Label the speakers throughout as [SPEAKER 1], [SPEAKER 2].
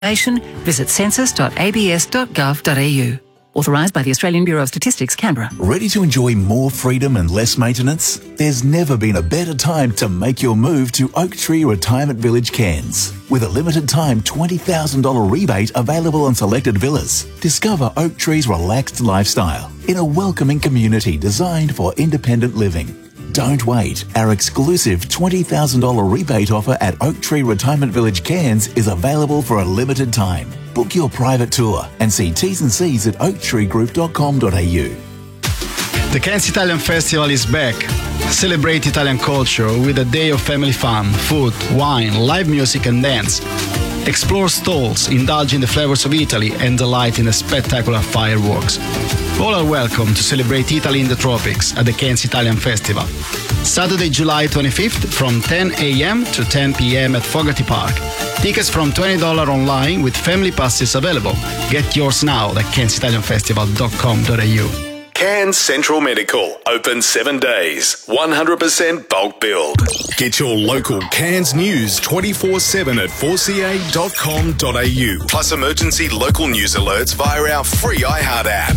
[SPEAKER 1] Visit census.abs.gov.au. Authorised by the Australian Bureau of Statistics, Canberra.
[SPEAKER 2] Ready to enjoy more freedom and less maintenance? There's never been a better time to make your move to Oak Tree Retirement Village, Cairns. With a limited time $20,000 rebate available on selected villas. Discover Oak Tree's relaxed lifestyle in a welcoming community designed for independent living. Don't wait. Our exclusive $20,000 rebate offer at Oak Tree Retirement Village, Cairns is available for a limited time. Book your private tour and see T's and C's at oaktreegroup.com.au.
[SPEAKER 3] The Cairns Italian Festival is back. Celebrate Italian culture with a day of family fun, food, wine, live music and dance. Explore stalls, indulge in the flavors of Italy and delight in the spectacular fireworks. All are welcome to celebrate Italy in the tropics at the Cairns Italian Festival. Saturday, July 25th from 10 a.m. to 10 p.m. at Fogarty Park. Tickets from $20 online with family passes available. Get yours now at cairnsitalianfestival.com.au.
[SPEAKER 4] Cairns Central Medical, open 7 days, 100% bulk billed. Get your local Cairns news 24/7 at 4ca.com.au. Plus emergency local news alerts via our free iHeart app.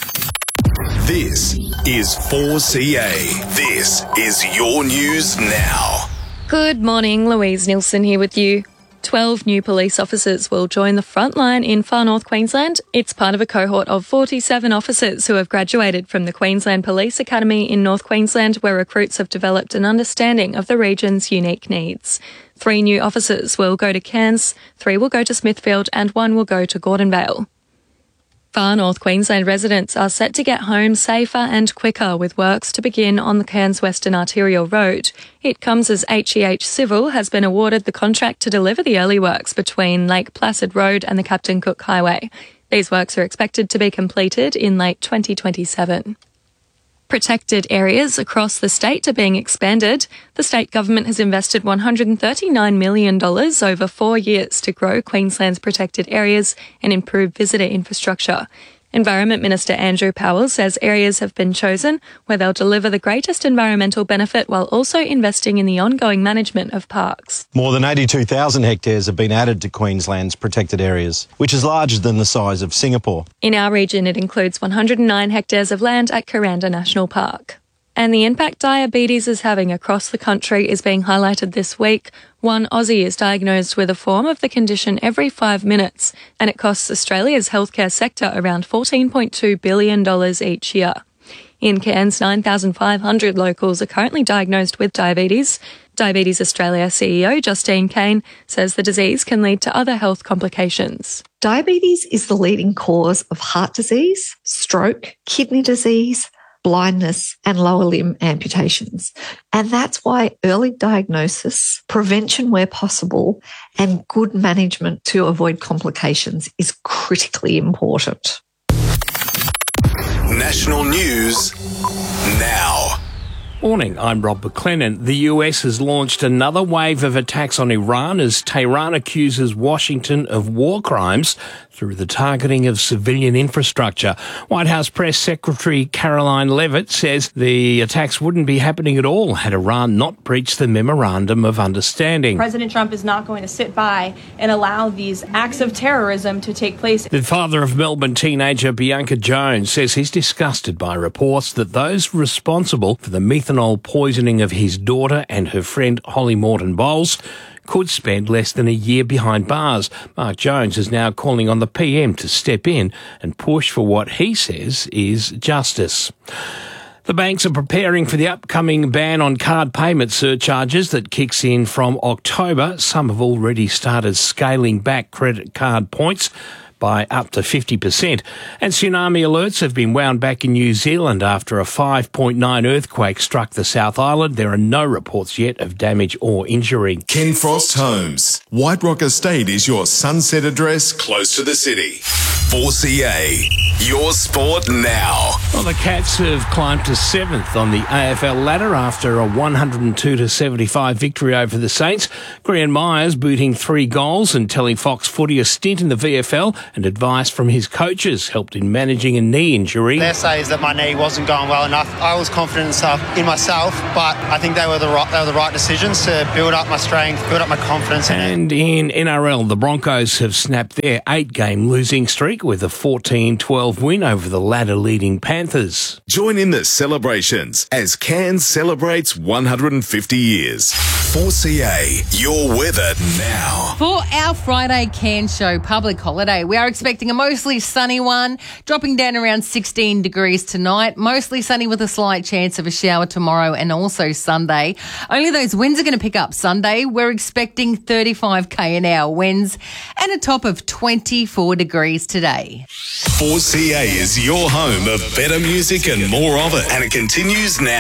[SPEAKER 4] This is 4CA. This is your news now.
[SPEAKER 5] Good morning, Louise Nielsen here with you. 12 new police officers will join the front line in Far North Queensland. It's part of a cohort of 47 officers who have graduated from the Queensland Police Academy in North Queensland, where recruits have developed an understanding of the region's unique needs. 3 new officers will go to Cairns, 3 will go to Smithfield and 1 will go to Gordonvale. Far North Queensland residents are set to get home safer and quicker with works to begin on the Cairns Western Arterial Road. It comes as HEH Civil has been awarded the contract to deliver the early works between Lake Placid Road and the Captain Cook Highway. These works are expected to be completed in late 2027. Protected areas across the state are being expanded. The state government has invested $139 million over 4 years to grow Queensland's protected areas and improve visitor infrastructure. Environment Minister Andrew Powell says areas have been chosen where they'll deliver the greatest environmental benefit while also investing in the ongoing management of parks.
[SPEAKER 6] More than 82,000 hectares have been added to Queensland's protected areas, which is larger than the size of Singapore.
[SPEAKER 5] In our region, it includes 109 hectares of land at Kuranda National Park. And the impact diabetes is having across the country is being highlighted this week. One Aussie is diagnosed with a form of the condition every 5 minutes, and it costs Australia's healthcare sector around $14.2 billion each year. In Cairns, 9,500 locals are currently diagnosed with diabetes. Diabetes Australia CEO Justine Kane says the disease can lead to other health complications.
[SPEAKER 7] Diabetes is the leading cause of heart disease, stroke, kidney disease, blindness and lower limb amputations. And that's why early diagnosis, prevention where possible, and good management to avoid complications is critically important.
[SPEAKER 4] National news now.
[SPEAKER 8] Morning, I'm Rob McLennan. The US has launched another wave of attacks on Iran as Tehran accuses Washington of war crimes through the targeting of civilian infrastructure. White House Press Secretary Caroline Leavitt says the attacks wouldn't be happening at all had Iran not breached the Memorandum of Understanding.
[SPEAKER 9] President Trump is not going to sit by and allow these acts of terrorism to take place.
[SPEAKER 8] The father of Melbourne teenager Bianca Jones says he's disgusted by reports that those responsible for the methanol poisoning of his daughter and her friend Holly Morton Bowles could spend less than a year behind bars. Mark Jones is now calling on the PM to step in and push for what he says is justice. The banks are preparing for the upcoming ban on card payment surcharges that kicks in from October. Some have already started scaling back credit card points by up to 50%. And tsunami alerts have been wound back in New Zealand after a 5.9 earthquake struck the South Island. There are no reports yet of damage or injury.
[SPEAKER 4] Ken Frost Homes. White Rock Estate is your sunset address close to the city. 4CA. Your sport now.
[SPEAKER 8] Well, the Cats have climbed to 7th on the AFL ladder after a 102-75 victory over the Saints. Graham Myers booting 3 goals and telling Fox Footy a stint in the VFL and advice from his coaches helped in managing a knee injury.
[SPEAKER 10] Their say is that my knee wasn't going well enough. I was confident in myself, but I think they were the right decisions to build up my strength, build up my confidence.
[SPEAKER 8] And in NRL, the Broncos have snapped their 8-game losing streak with a 14-12 win over the ladder-leading Panthers.
[SPEAKER 4] Join in the celebrations as Cairns celebrates 150 years. 4CA, your weather now.
[SPEAKER 11] For our Friday Cairns show public holiday, we are expecting a mostly sunny one, dropping down around 16 degrees tonight, mostly sunny with a slight chance of a shower tomorrow and also Sunday. Only those winds are going to pick up Sunday. We're expecting 35 km/h winds and a top of 24 degrees today.
[SPEAKER 4] 4CA is your home of better music and more of it, and it continues now.